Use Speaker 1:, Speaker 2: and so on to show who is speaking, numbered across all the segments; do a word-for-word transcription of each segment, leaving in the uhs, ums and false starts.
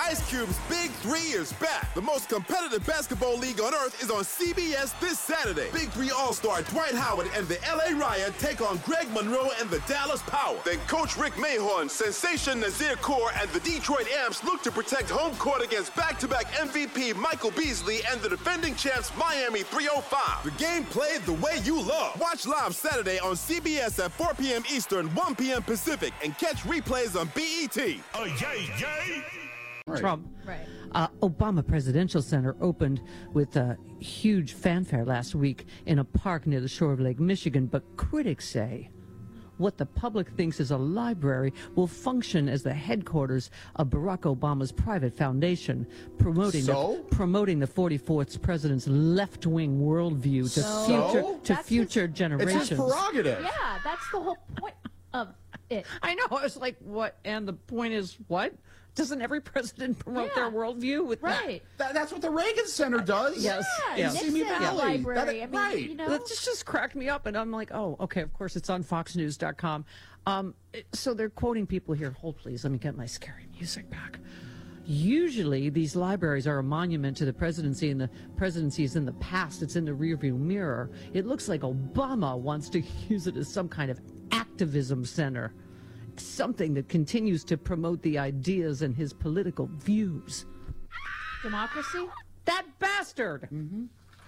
Speaker 1: Ice Cube's Big Three is back. The most competitive basketball league on earth is on C B S this Saturday. Big Three All-Star Dwight Howard and the L A Riot take on Greg Monroe and the Dallas Power. Then Coach Rick Mahorn, Sensation Nazir Kaur, and the Detroit Amps look to protect home court against back-to-back M V P Michael Beasley and the defending champs Miami three oh five. The game played the way you love. Watch live Saturday on C B S at four p.m. Eastern, one p.m. Pacific, and catch replays on B E T.
Speaker 2: Oh, yay, yay!
Speaker 3: Right.
Speaker 4: Trump.
Speaker 3: Right.
Speaker 4: Uh, Obama Presidential Center opened with a huge fanfare last week in a park near the shore of Lake Michigan, but critics say what the public thinks is a library will function as the headquarters of Barack Obama's private foundation, promoting
Speaker 5: So?
Speaker 4: the, promoting the forty-fourth president's left-wing worldview to
Speaker 5: So?
Speaker 4: future to
Speaker 3: That's
Speaker 4: future
Speaker 3: his-
Speaker 5: It's
Speaker 4: generations.
Speaker 5: his prerogative.
Speaker 3: Yeah, that's the whole point of it.
Speaker 4: I know. I was like, what? And the point is, what? Doesn't every president promote
Speaker 3: Yeah.
Speaker 4: their worldview with that?
Speaker 3: Right.
Speaker 5: That, that's what the Reagan Center does.
Speaker 4: Yes.
Speaker 3: Yeah,
Speaker 4: Yes.
Speaker 3: Nixon
Speaker 5: Simi Valley.
Speaker 3: Library.
Speaker 5: That-
Speaker 3: I mean,
Speaker 5: right.
Speaker 3: you know.
Speaker 4: That just, just cracked me up, and I'm like, oh, okay, of course, it's on fox news dot com. Um, so they're quoting people here. Hold, please. Let me get my scary music back. Usually, these libraries are a monument to the presidency, and the presidency is in the past. It's in the rearview mirror. It looks like Obama wants to use it as some kind of activism center, something that continues to promote the ideas and his political views.
Speaker 3: Democracy?
Speaker 4: That bastard! Mm-hmm.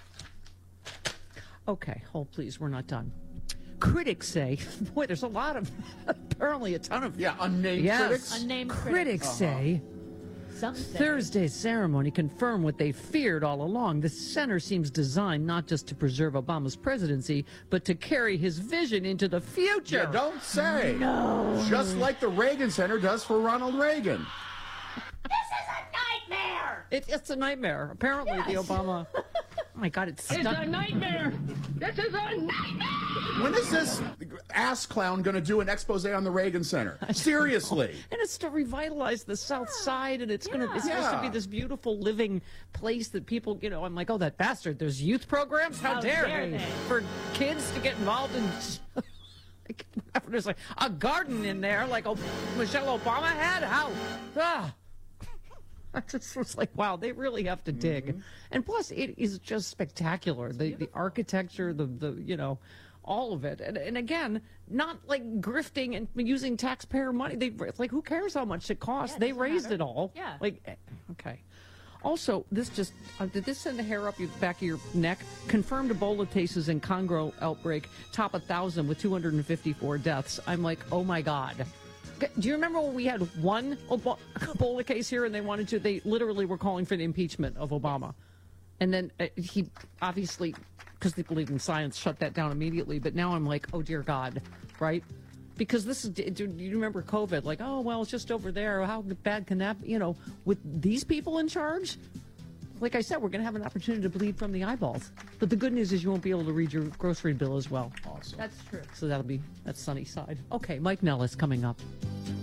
Speaker 4: Okay, hold please, we're not done. Critics say, boy, there's a lot of, apparently a ton of...
Speaker 5: Yeah, unnamed
Speaker 4: Yes.
Speaker 5: critics.
Speaker 3: Unnamed
Speaker 4: Critics
Speaker 3: critics.
Speaker 4: say
Speaker 3: Some say.
Speaker 4: Thursday's ceremony confirmed what they feared all along. The center seems designed not just to preserve Obama's presidency, but to carry his vision into the future.
Speaker 5: You don't say. No. Just like the Reagan Center does for Ronald Reagan.
Speaker 3: This is a nightmare!
Speaker 4: It, it's a nightmare. Apparently, the
Speaker 3: Yes.
Speaker 4: Obama... Oh my God, it's
Speaker 6: It's
Speaker 4: stuck.
Speaker 6: a nightmare. This is a nightmare.
Speaker 5: When is this ass clown going to do an expose on the Reagan Center? Seriously.
Speaker 4: And it's to revitalize the South Side, and it's gonna it's supposed to be
Speaker 5: Yeah.
Speaker 4: this beautiful living place that people, you know, I'm like, oh, that bastard. There's youth programs. How,
Speaker 3: How
Speaker 4: dare,
Speaker 3: dare
Speaker 4: they?
Speaker 3: they?
Speaker 4: For kids to get involved in. There's like a garden in there, like oh, Michelle Obama had. How? Ah. I just was like, wow, they really have to dig.
Speaker 5: Mm-hmm.
Speaker 4: And plus, it is just spectacular. The the architecture, the the you know, all of it. And and again, not like grifting and using taxpayer money. They it's like, who cares how much it costs?
Speaker 3: Yeah, it
Speaker 4: they
Speaker 3: doesn't
Speaker 4: raised
Speaker 3: matter.
Speaker 4: it all.
Speaker 3: Yeah.
Speaker 4: Like, eh, okay. Also, this just uh, did this send the hair up your back of your neck? Confirmed Ebola cases in Congo outbreak top a thousand with two hundred fifty-four deaths. I'm like, oh my God. Do you remember when we had one Ebo- Ebola case here and they wanted to, they literally were calling for the impeachment of Obama. And then uh, he obviously, because they believe in science, shut that down immediately. But now I'm like, oh dear God, right? Because this is, do you remember COVID? Like, oh, well, it's just over there. How bad can that be? You know, with these people in charge? Like I said, we're going to have an opportunity to bleed from the eyeballs. But the good news is you won't be able to read your grocery bill as well.
Speaker 5: Awesome.
Speaker 3: That's true.
Speaker 4: So that'll be, that's sunny side. Okay, Mike Nellis coming up.